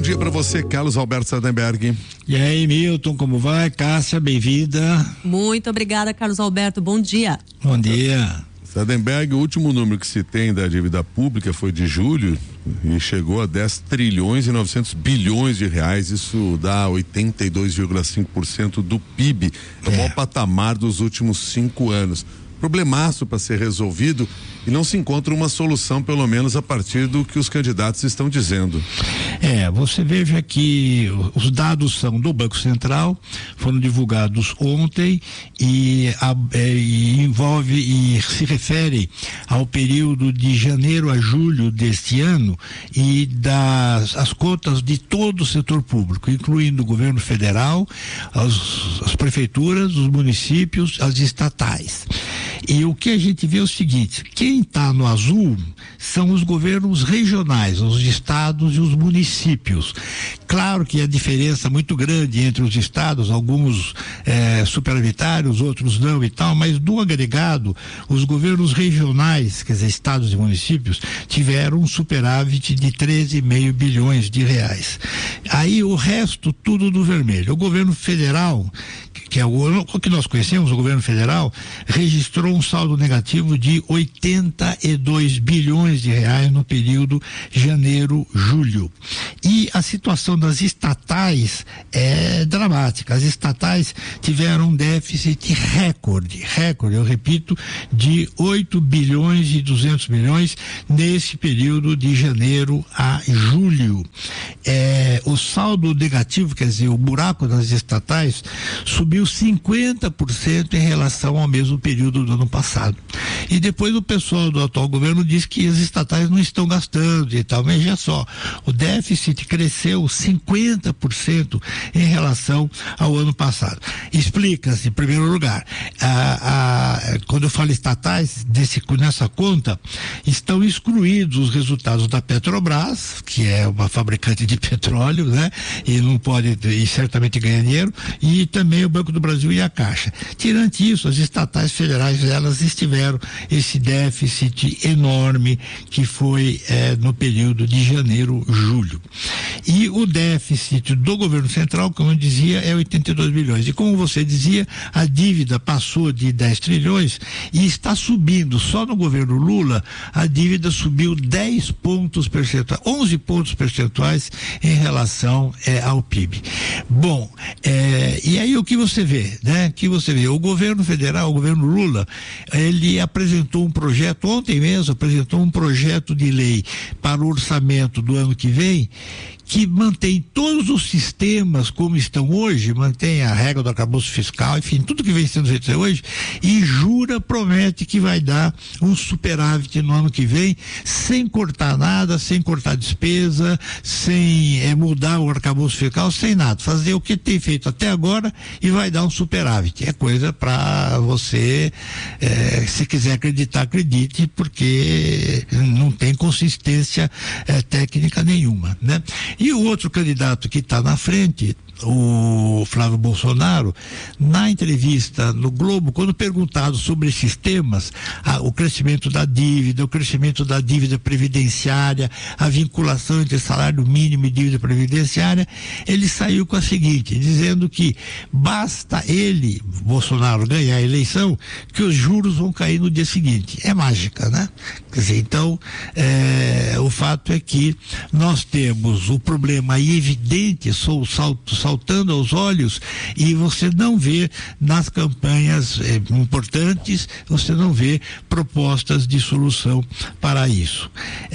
dia para você, Carlos Alberto Sardenberg. E aí, Milton, como vai? Cássia, bem-vinda. Muito obrigada, Carlos Alberto, bom dia. Bom dia. Sardenberg, o último número que se tem da dívida pública foi de julho e chegou a 10 trilhões e 900 bilhões de reais, isso dá 82,5% do PIB, é o maior patamar dos últimos 5 anos. Problemaço para ser resolvido e não se encontra uma solução, pelo menos a partir do que os candidatos estão dizendo. Você veja que os dados são do Banco Central, foram divulgados ontem e envolve e se refere ao período de janeiro a julho deste ano e as contas de todo o setor público, incluindo o governo federal, as prefeituras, os municípios, as estatais. E o que a gente vê é o seguinte: quem está no azul são os governos regionais, os estados e os municípios. Claro que há diferença muito grande entre os estados, alguns superavitários, outros não e tal, mas do agregado, os governos regionais, quer dizer, estados e municípios, tiveram um superávit de 13,5 bilhões de reais. Aí o resto tudo no vermelho. O governo federal, que é o que nós conhecemos, o governo federal, registrou um saldo negativo de 82 bilhões de reais no período janeiro-julho. E a situação das estatais é dramática. As estatais tiveram um déficit recorde, eu repito, de 8 bilhões e 200 milhões nesse período de janeiro a julho. O saldo negativo, quer dizer, o buraco das estatais, subiu 50% em relação ao mesmo período do ano passado. E depois o pessoal do atual governo diz que as estatais não estão gastando e tal. Veja só, o déficit cresceu 50% em relação ao ano passado. Explica-se, em primeiro lugar, quando eu falo estatais, nessa conta, estão excluídos os resultados da Petrobras, que é uma fabricante de petróleo, né? E não pode, e certamente ganha dinheiro, e também o Banco do Brasil e a Caixa. Tirante isso, as estatais federais, elas tiveram esse déficit enorme que foi no período de janeiro-julho. E o déficit do governo central, como eu dizia, é 82 bilhões. E como você dizia, a dívida passou de 10 trilhões e está subindo. Só no governo Lula, a dívida subiu 10 pontos percentuais, 11 pontos percentuais em relação ao PIB. Bom, e aí o que você vê, né? O governo federal, o governo Lula, ele apresentou um projeto, ontem mesmo apresentou um projeto de lei para o orçamento do ano que vem, que mantém todos os sistemas como estão hoje, mantém a regra do arcabouço fiscal, enfim, tudo que vem sendo feito hoje, e promete que vai dar um superávit no ano que vem, sem cortar nada, sem cortar despesa, sem mudar o arcabouço fiscal, sem nada, fazer o que tem feito até agora e vai dar um superávit. É coisa para você, se quiser acreditar, acredite, porque não tem consistência técnica nenhuma, né? E o outro candidato que está na frente, o Flávio Bolsonaro, na entrevista no Globo, quando perguntado sobre esses temas, o crescimento da dívida previdenciária, a vinculação entre salário mínimo e dívida previdenciária, ele saiu com a seguinte, dizendo que basta ele, Bolsonaro, ganhar a eleição, que os juros vão cair no dia seguinte. É mágica, né? Quer dizer, então, o fato é que nós temos o problema aí evidente, saltando aos olhos, e você não vê nas campanhas importantes, você não vê propostas de solução para isso.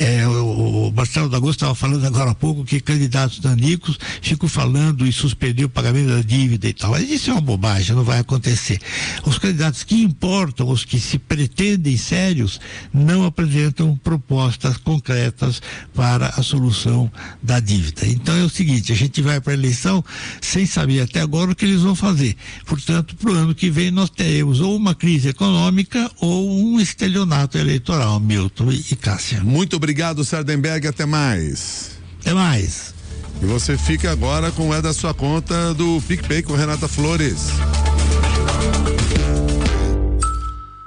O Marcelo D'Agosto estava falando agora há pouco que candidatos danicos ficam falando e suspender o pagamento da dívida e tal, mas isso é uma bobagem, não vai acontecer. Os candidatos que importam, os que se pretendem sérios, não apresentam propostas concretas para a solução da dívida. Então é o seguinte, a gente vai para a eleição sem saber até agora o que eles vão fazer. Portanto, para o ano que vem nós teremos ou uma crise econômica ou um estelionato eleitoral, Milton e Cássia. Muito obrigado, Sardenberg, até mais. Até mais. E você fica agora com o da sua conta do PicPay com Renata Flores.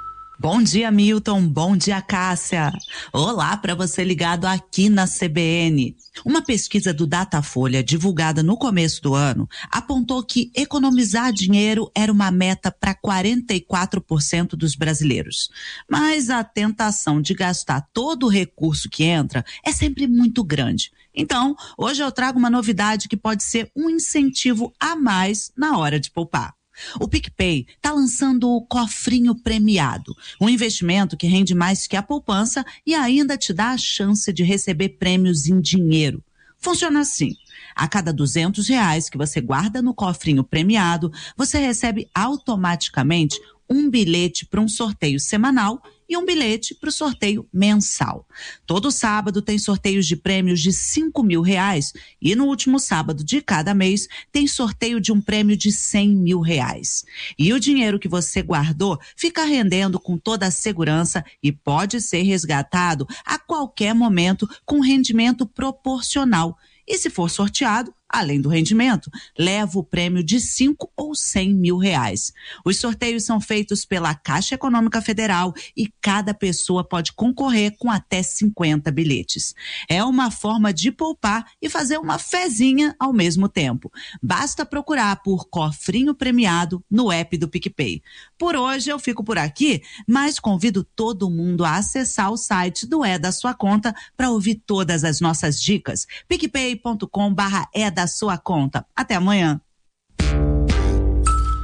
Bom dia, Milton. Bom dia, Cássia. Olá para você ligado aqui na CBN. Uma pesquisa do Datafolha, divulgada no começo do ano, apontou que economizar dinheiro era uma meta para 44% dos brasileiros. Mas a tentação de gastar todo o recurso que entra é sempre muito grande. Então, hoje eu trago uma novidade que pode ser um incentivo a mais na hora de poupar. O PicPay está lançando o Cofrinho Premiado, um investimento que rende mais que a poupança e ainda te dá a chance de receber prêmios em dinheiro. Funciona assim: a cada R$200 que você guarda no Cofrinho Premiado, você recebe automaticamente um bilhete para um sorteio semanal e um bilhete para o sorteio mensal. Todo sábado tem sorteios de prêmios de R$5.000 e no último sábado de cada mês tem sorteio de um prêmio de R$100.000. E o dinheiro que você guardou fica rendendo com toda a segurança e pode ser resgatado a qualquer momento com rendimento proporcional. E se for sorteado, além do rendimento, leva o prêmio de R$5.000 ou R$100.000. Os sorteios são feitos pela Caixa Econômica Federal e cada pessoa pode concorrer com até 50 bilhetes. É uma forma de poupar e fazer uma fezinha ao mesmo tempo. Basta procurar por Cofrinho Premiado no app do PicPay. Por hoje eu fico por aqui, mas convido todo mundo a acessar o site do É da Sua Conta para ouvir todas as nossas dicas. picpay.com/é da sua conta. Até amanhã.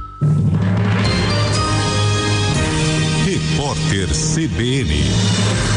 Repórter CBN.